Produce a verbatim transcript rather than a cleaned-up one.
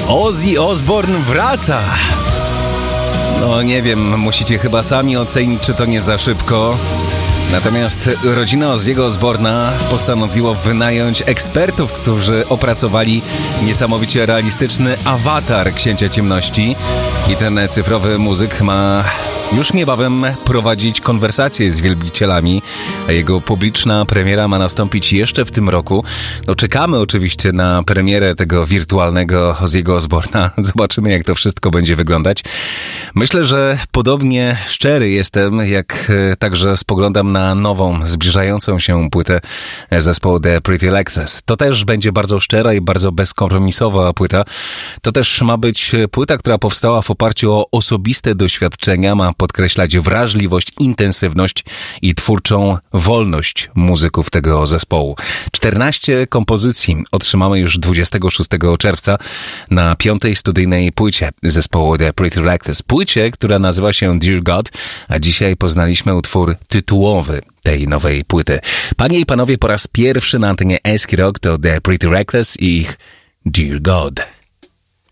Ozzy Osbourne wraca! No nie wiem, musicie chyba sami ocenić, czy to nie za szybko. Natomiast rodzina Ozzy'ego Osbourna postanowiła wynająć ekspertów, którzy opracowali niesamowicie realistyczny awatar Księcia Ciemności. I ten cyfrowy muzyk ma już niebawem prowadzić konwersacje z wielbicielami, a jego publiczna premiera ma nastąpić jeszcze w tym roku. No, czekamy oczywiście na premierę tego wirtualnego Ozzy'ego Osbourna. Zobaczymy, jak to wszystko będzie wyglądać. Myślę, że podobnie szczery jestem, jak także spoglądam na nową, zbliżającą się płytę zespołu The Pretty Reckless. To też będzie bardzo szczera i bardzo bezkompromisowa płyta. To też ma być płyta, która powstała w oparciu o osobiste doświadczenia, ma podkreślać wrażliwość, intensywność i twórczą wolność muzyków tego zespołu. czternaście kompozycji otrzymamy już dwudziestego szóstego czerwca na piątej studyjnej płycie zespołu The Pretty Reckless. Płycie, która nazywa się Dear God, a dzisiaj poznaliśmy utwór tytułowy tej nowej płyty. Panie i panowie, po raz pierwszy na antenie Eski Rock to The Pretty Reckless i ich Dear God.